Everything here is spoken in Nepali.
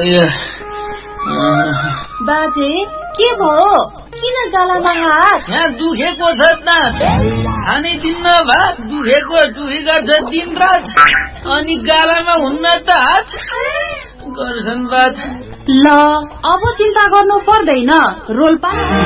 बाजे के भयो किन गालामा हात यहाँ दुखेको छ त खाने दिन्न भात दुखेको दुखी गर्छ दिन रात अनि गालामा हुन्न त हात गर्छन् बात ल अब चिन्ता गर्नु पर्दैन रोल्पा